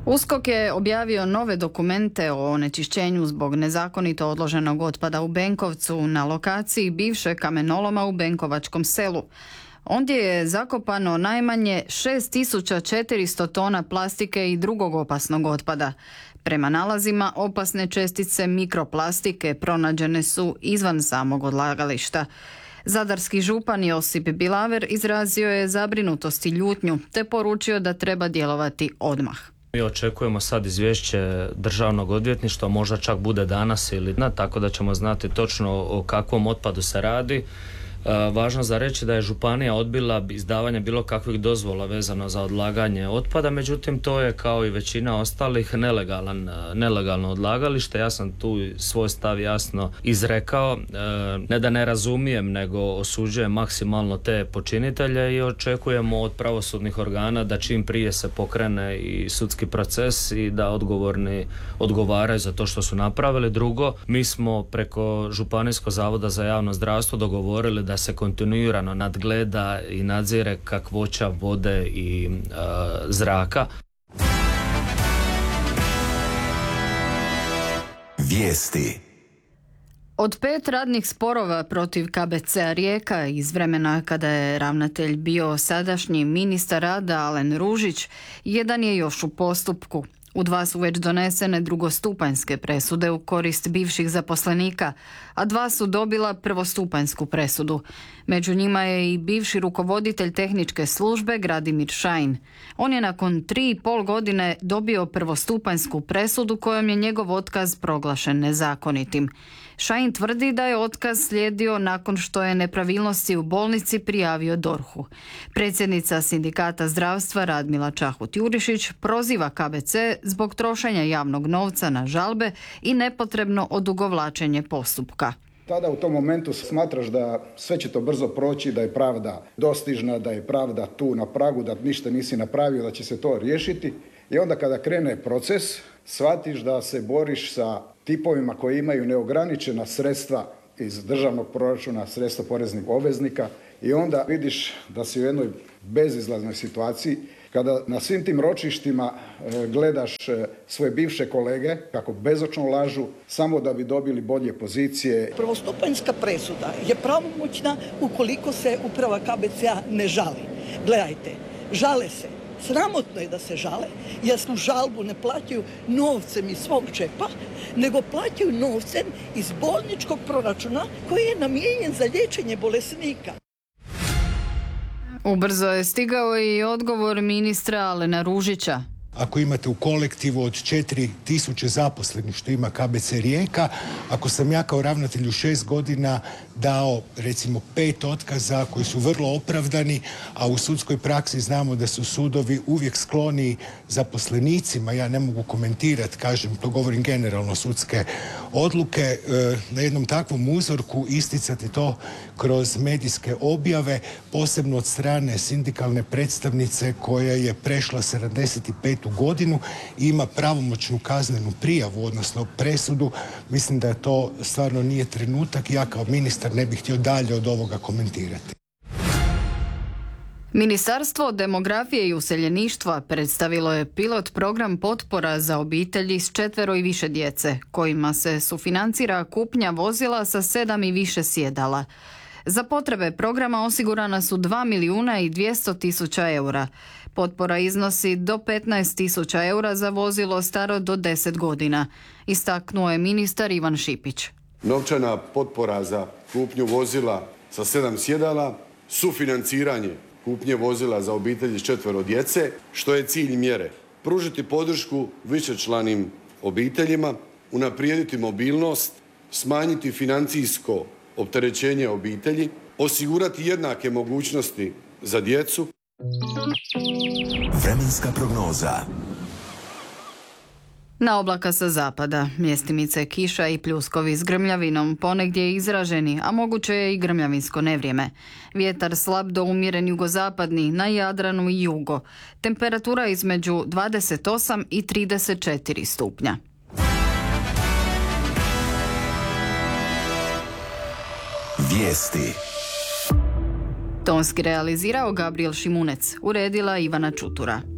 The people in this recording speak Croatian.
USKOK je objavio nove dokumente o onečišćenju zbog nezakonito odloženog otpada u Benkovcu na lokaciji bivše kamenoloma u Benkovačkom selu. Ondje je zakopano najmanje 6400 tona plastike i drugog opasnog otpada. Prema nalazima, opasne čestice mikroplastike pronađene su izvan samog odlagališta. Zadarski župan Josip Bilaver izrazio je zabrinutost i ljutnju, te poručio da treba djelovati odmah. Mi očekujemo sad izvješće državnog odvjetništva, možda čak bude danas ili tako da ćemo znati točno o kakvom otpadu se radi. Važno za reći da je županija odbila izdavanje bilo kakvih dozvola vezano za odlaganje otpada, međutim to je kao i većina ostalih nelegalno odlagalište. Ja sam tu svoj stav jasno izrekao, ne da ne razumijem, nego osuđujem maksimalno te počinitelje i očekujemo od pravosudnih organa da čim prije se pokrene i sudski proces i da odgovorni odgovaraju za to što su napravili. Drugo, mi smo preko Županijskog zavoda za javno zdravstvo dogovorili da se kontinuirano nadgleda i nadzire kakvoća vode i zraka. Vijesti. Od 5 radnih sporova protiv KBC-a Rijeka iz vremena kada je ravnatelj bio sadašnji ministar rada Alen Ružić, jedan je još u postupku. U 2 su već donesene drugostupanjske presude u korist bivših zaposlenika, a 2 su dobila prvostupanjsku presudu. Među njima je i bivši rukovoditelj tehničke službe Gradimir Šajn. On je nakon 3,5 godine dobio prvostupanjsku presudu kojom je njegov otkaz proglašen nezakonitim. Šajn tvrdi da je otkaz slijedio nakon što je nepravilnosti u bolnici prijavio DORH-u. Predsjednica sindikata zdravstva Radmila Čahut-Jurišić proziva KBC zbog trošenja javnog novca na žalbe i nepotrebno odugovlačenje postupka. Tada u tom momentu smatraš da sve će to brzo proći, da je pravda dostižna, da je pravda tu na pragu, da ništa nisi napravio, da će se to riješiti. I onda kada krene proces, shvatiš da se boriš sa tipovima koji imaju neograničena sredstva iz državnog proračuna, sredstva poreznih obveznika i onda vidiš da si u jednoj bezizlaznoj situaciji kada na svim tim ročištima gledaš svoje bivše kolege kako bezočno lažu samo da bi dobili bolje pozicije. Prvostupanjska presuda je pravomoćna ukoliko se uprava KBC-a ne žali. Gledajte, žale se. Sramotno je da se žale, jer su žalbu ne plaćaju novcem iz svog džepa, nego plaćaju novcem iz bolničkog proračuna koji je namijenjen za liječenje bolesnika. Ubrzo je stigao i odgovor ministra Alena Ružića. Ako imate u kolektivu od 4000 zaposlenih što ima KBC Rijeka, ako sam ja kao ravnatelj u 6 godina dao recimo 5 otkaza koji su vrlo opravdani, a u sudskoj praksi znamo da su sudovi uvijek skloni zaposlenicima, ja ne mogu komentirati, kažem, to govorim generalno sudske odluke, na jednom takvom uzorku isticati to kroz medijske objave, posebno od strane sindikalne predstavnice koja je prešla 75 godinu i ima pravomoćnu kaznenu prijavu, odnosno presudu. Mislim da to stvarno nije trenutak. Ja kao ministar ne bih htio dalje od ovoga komentirati. Ministarstvo demografije i useljeništva predstavilo je pilot program potpora za obitelji s 4 i više djece, kojima se sufinancira kupnja vozila sa 7 i više sjedala. Za potrebe programa osigurana su 2.200.000 eura. Potpora iznosi do 15.000 eura za vozilo staro do 10 godina, istaknuo je ministar Ivan Šipić. Novčana potpora za kupnju vozila sa 7 sjedala, sufinanciranje kupnje vozila za obitelji s 4 djece, što je cilj mjere. Pružiti podršku višečlanim obiteljima, unaprijediti mobilnost, smanjiti financijsko opterećenje obitelji, osigurati jednake mogućnosti za djecu. Vremenska prognoza. Na oblaka sa zapada, mjestimice kiša i pljuskovi s grmljavinom, ponegdje izraženi, a moguće je i grmljavinsko nevrijeme. Vjetar slab do umjeren jugozapadni, na Jadranu i jugo. Temperatura između 28 i 34 stupnja. Vijesti. Tonski realizirao Gabriel Šimunec, uredila Ivana Čutura.